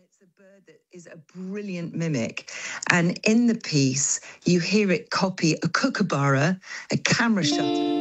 It's a bird that is a brilliant mimic. And in the piece, you hear it copy a kookaburra, a camera shutter.